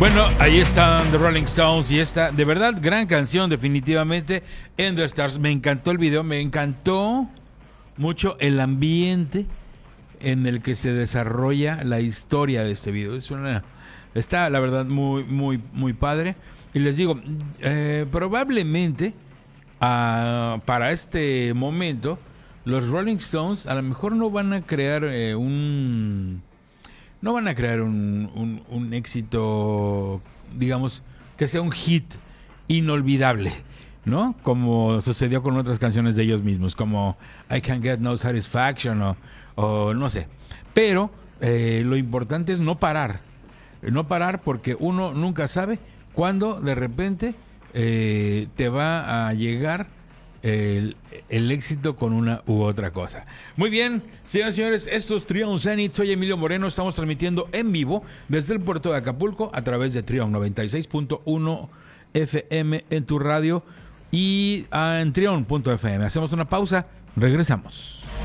Bueno, ahí están The Rolling Stones y esta, de verdad, gran canción, definitivamente, End the Stars. Me encantó el video, me encantó mucho el ambiente en el que se desarrolla la historia de este video. Está, la verdad, muy padre. Y les digo, probablemente para este momento, los Rolling Stones a lo mejor no van a crear un éxito, digamos, que sea un hit inolvidable, ¿no? Como sucedió con otras canciones de ellos mismos, como I Can Get No Satisfaction o no sé. Pero lo importante es no parar porque uno nunca sabe cuándo de repente te va a llegar el éxito con una u otra cosa. Muy bien, señoras y señores, esto es Trion Zenith, soy Emilio Moreno, estamos transmitiendo en vivo desde el puerto de Acapulco a través de Trion 96.1 FM en tu radio y en trion.fm. Hacemos una pausa, regresamos.